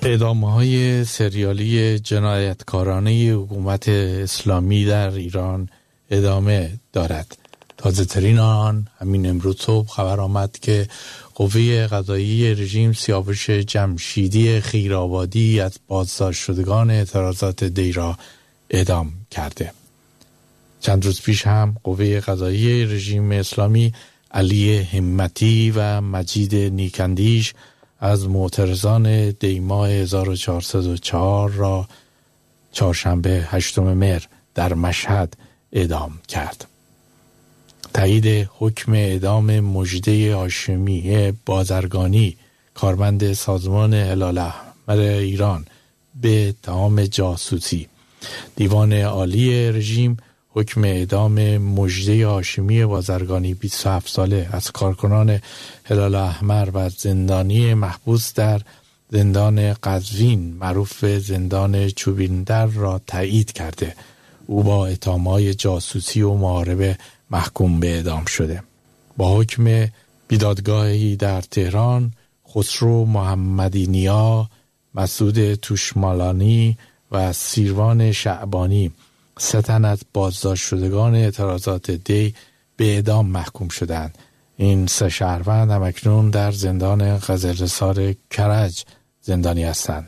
اعدام‌های سریالی جنایتکارانه حکومت اسلامی در ایران ادامه دارد. تازه ترین آن همین امروز صبح خبر آمد که قوه قضاییه رژیم سیاوش جمشیدی خیرآبادی از بازداشت شدگان اعتراضات دی را اعدام کرده. چند روز پیش هم قوه قضاییه رژیم اسلامی علی همتی و مجید نیکندیش از معترضان دی ماه 1404 را چهارشنبه 8 مهر در مشهد اعدام کرد. تایید حکم اعدام مژده هاشمی بازرگانی کارمند سازمان هلال احمر ایران به اتهام جاسوسی. دیوان عالی رژیم حکم اعدام مژده هاشمی بازرگانی 27 ساله از کارکنان هلال احمر و زندانی محبوس در زندان قزوین معروف به زندان چوبیندر را تایید کرده. او با اتهام‌های جاسوسی و محاربه محکوم به اعدام شده. با حکم بیدادگاهی در تهران خسرو محمدی نیا، مسعود توشمالانی و سیروان شعبانی 3 تن از بازداشت شدگان اعتراضات دی به اعدام محکوم شدند. این 3 شهروند همکنون در زندان قزلرسار کرج زندانی هستند.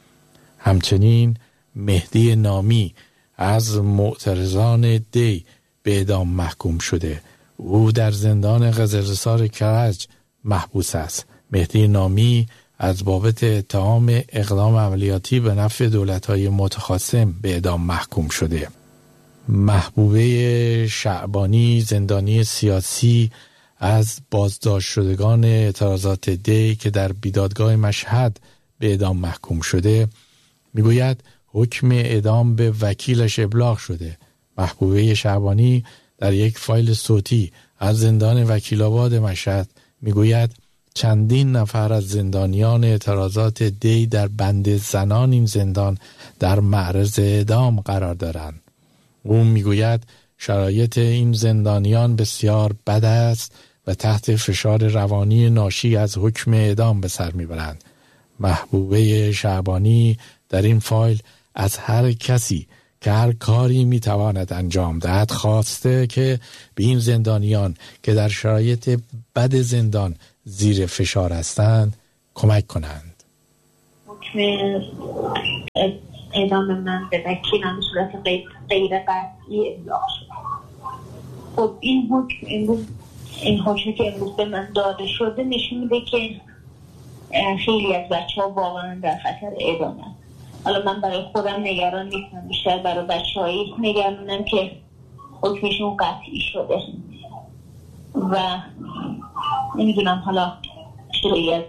همچنین مهدی نامی از معترضان دی به اعدام محکوم شده. او در زندان قزلرسار کرج محبوس است. مهدی نامی از بابت اتهام اقدام عملیاتی به نفع دولت‌های متخاصم به اعدام محکوم شده. محبوبه شعبانی زندانی سیاسی از بازداشت شدگان اعتراضات دی که در بیدادگاه مشهد به اعدام محکوم شده میگوید حکم اعدام به وکیلش ابلاغ شده. محبوبه شعبانی در یک فایل صوتی از زندان وکیل‌آباد مشهد میگوید چندین نفر از زندانیان اعتراضات دی در بند زنان این زندان در معرض اعدام قرار دارند. او میگوید شرایط این زندانیان بسیار بد است و تحت فشار روانی ناشی از حکم اعدام به سر میبرند. محبوبه شعبانی در این فایل از هر کسی که هر کاری میتواند انجام دهد خواسته که به این زندانیان که در شرایط بد زندان زیر فشار هستند کمک کنند. حکم اعدام من به وکیلم صورت غیر قطعی ابلاغ شد. خب این حکمی که امروز به من داده شده نشون میده که خیلی از بچه‌ها واقعا در خطر اعدامن. حالا من برای خودم نگران نیستم، بیشتر برای بچه‌هایی نگرانم که حکمشون قطعی شده و نمیدونم حالا چطوری از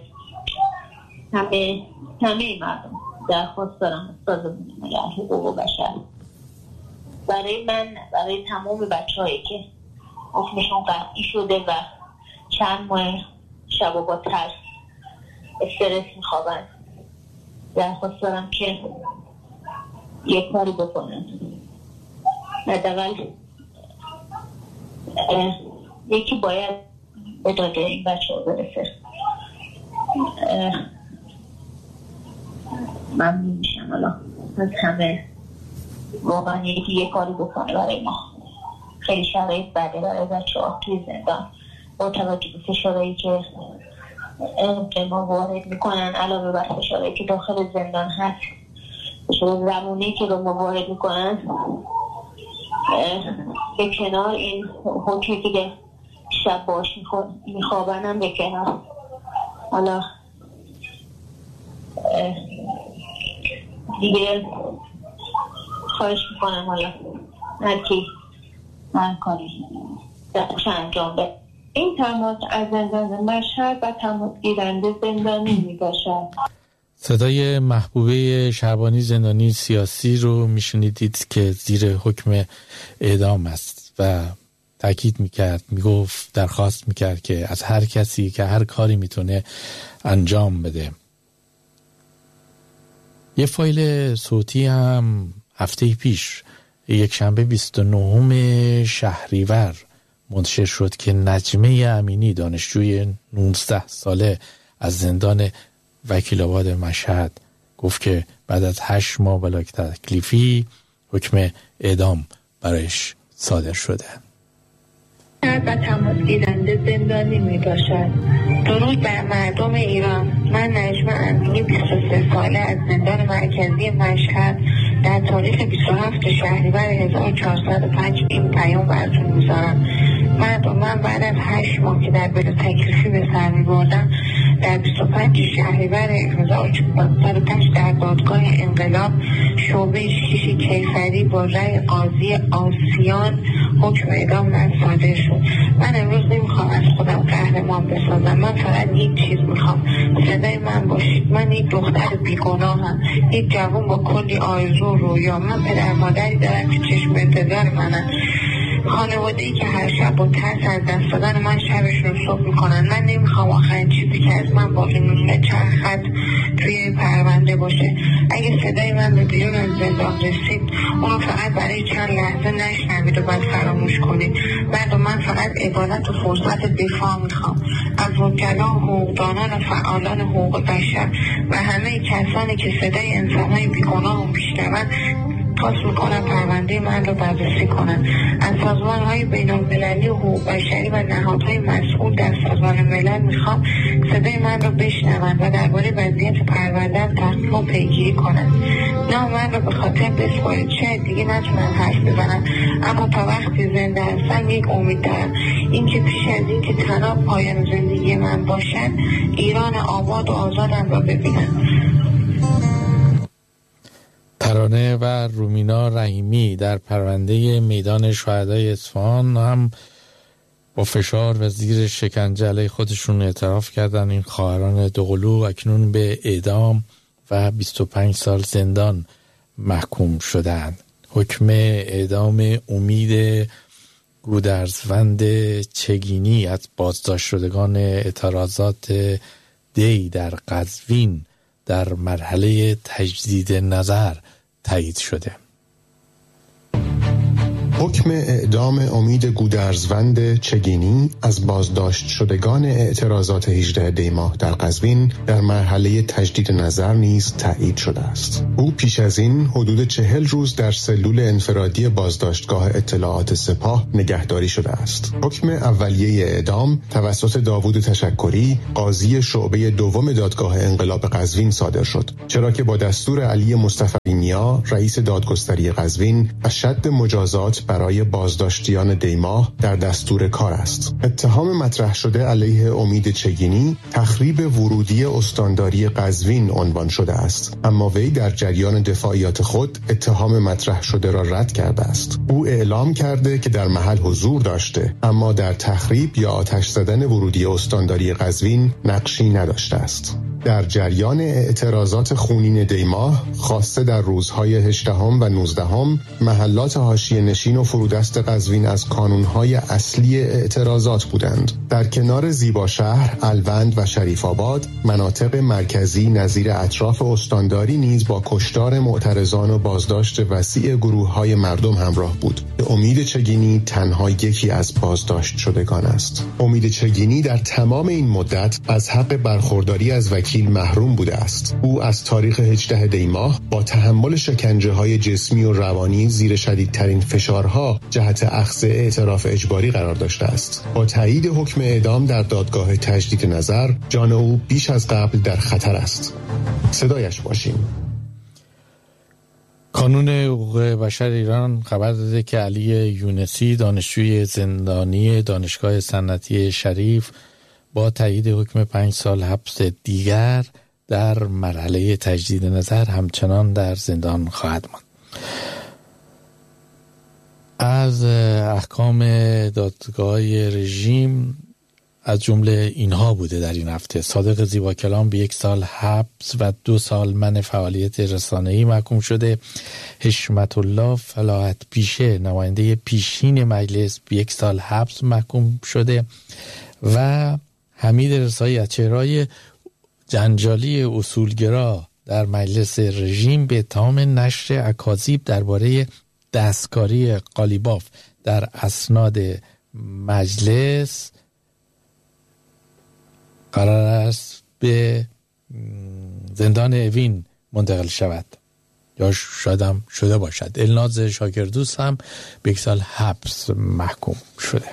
همه مردم درخواست دارم از سازمان ملل حقوق بشر برای من، برای تمام بچه‌هایی که حکمشون قطعی شده و چند ماه شب و با ترس استرس میخوابن، درخواست دارم که یک کاری بکنن. حداقل یکی باید به داده این بچه ها برسه. ممنون میشم حالا از همه واقعا یکی یک کاری بکنه برای ما. خیلی شرایط بده برای بچه ها توی زندان با توجه به فشارهایی که به ما وارد میکنن، علاوه بر فشارهایی که داخل زندان هست، فشار زمانی که به ما وارد میکنن، به کنار این حکمی که شب باش میخوابنم به کنار. حالا دیگه خواهش میکنم حالا هر کی هر کاری دستش انجام بده. این تماس از زندان مشهد و تماس گیرنده زندانی می باشد. صدای محبوبه شعبانی زندانی سیاسی رو میشنیدید که زیر حکم اعدام است و تاکید میکرد، میگفت، درخواست میکرد که از هر کسی که هر کاری میتونه انجام بده. یه فایل صوتی هم هفته پیش یک شنبه 29 شهریور منتشر شد که نجمه امینی دانشجوی 19 ساله از زندان وکیل‌آباد مشهد گفت که بعد از 8 ماه بلا تکلیفی حکم اعدام برایش صادر شده. و تماسگیرنده زندانی می باشد. درود بر مردم ایران. من نجمه امینی 23 ساله از زندان مرکزی مشهد در تاریخ 27 شهریور 1405 این پیام براتون میذارم. من بعد از 8 ماه که در بلا تکلیفی به سر می بردم در 25 شهریور 1405 در دادگاه انقلاب شعبه 6 کیفری با رأی قاضی آسیان حکم اعدام من صادر شد. من امروز نمیخوام از خودم قهرمان بسازم. من فقط یک چیز میخوام، صدای من باشید. من یک دختر بیگناهم، یک جوان با کلی آرزو و رویا. من پدر مادری دارم که چشم انتظار منن، خانواده‌ای که هر شب با ترس از دست دادن من شبشون رو صبح میکنن. من نمیخوام آخرین چیزی که از من باقی میمونه چند خط توی پرونده باشه. اگه صدای من به بیرون از زندان رسید، اونو فقط برای چند لحظه نشنوید و بعد فراموش کنید. من فقط عدالت و فرصت دفاع میخوام از وکلا و حقوقدانان و فعالان حقوق بشر و همه کسانی که صدای انسانهای بیگناه رو میشنون. خواست میکنم پرونده من رو بررسی کنن. از سازمان‌های بین‌المللی و حقوق بشری و نهادهای مسئول در سازمان ملل میخوام صدای من رو بشنون و درباره وضعیت پرونده‌ام تحقیق و پیگیری کنن. نه من رو به خاطر بسپارید، شاید دیگه نتونم حرف بزنم، اما تا وقتی زنده هستم یک امید دارم، این که پیش از این که تنها پایان زندگی من باشد، ایران آباد و آزادم را ببینم. ترانه و رومینا رحیمی در پرونده میدان شهدای اصفهان هم با فشار و زیر شکنجه علیه خودشون اعتراف کردن. این خواهران دوقلو اکنون به اعدام و 25 سال زندان محکوم شدند. حکم اعدام امید گودرزوند چگینی از بازداشت شدگان اعتراضات دی در قزوین در مرحله تجدید نظر تایید شده. حکم اعدام امید گودرزوند چگینی از بازداشت شدگان اعتراضات 18 دی ماه در قزوین در مرحله تجدید نظر نیز تایید شده است. او پیش از این حدود 40 روز در سلول انفرادی بازداشتگاه اطلاعات سپاه نگهداری شده است. حکم اولیه اعدام توسط داوود تشکری قاضی شعبه دوم دادگاه انقلاب قزوین صادر شد، چرا که با دستور علی مصطفی نیا رئیس دادگستری قزوین اشد مجازات برای بازداشتیان دیماه در دستور کار است. اتهام مطرح شده علیه امید چگینی تخریب ورودی استانداری قزوین عنوان شده است، اما وی در جریان دفاعیات خود اتهام مطرح شده را رد کرده است. او اعلام کرده که در محل حضور داشته، اما در تخریب یا آتش زدن ورودی استانداری قزوین نقشی نداشته است. در جریان اعتراضات خونین دیماه خاصه در روزهای 18 و 19 محلات حاشیه نشین و فرودست قزوین از کانونهای اصلی اعتراضات بودند. در کنار زیبا شهر، الوند و شریف آباد مناطق مرکزی نظیر اطراف استانداری نیز با کشتار معترضان و بازداشت وسیع گروههای مردم همراه بود. امید چگینی تنها یکی از بازداشت شدگان است. امید چگینی در تمام این مدت از حق برخورداری از وکیل محروم بوده است. او از تاریخ 18 دی ماه با تحمل شکنجه‌های جسمی و روانی زیر شدیدترین فشارها جهت اخذ اعتراف اجباری قرار داشته است. با تایید حکم اعدام در دادگاه تجدید نظر، جان او بیش از قبل در خطر است. صدایش باشیم. کانون حقوق بشر ایران خبر داده که علی یونسی دانشجوی زندانی دانشگاه صنعتی شریف با تایید حکم 5 سال حبس دیگر در مرحله تجدید نظر همچنان در زندان خواهد ماند. از احکام دادگاه رژیم از جمله اینها بوده در این هفته: صادق زیباکلام به 1 سال حبس و 2 سال منع فعالیت رسانه‌ای محکوم شده. حشمت الله فلاحت پیشه نماینده پیشین مجلس به 1 سال حبس محکوم شده و حمید رضایی از چهره‌های جنجالی اصولگرا در مجلس رژیم به اتهام نشر اکاذیب درباره دستکاری قالیباف در اسناد مجلس قرار است به زندان اوین منتقل شود یا شاید هم شده باشد. الناز شاکردوست هم به 1 سال حبس محکوم شده.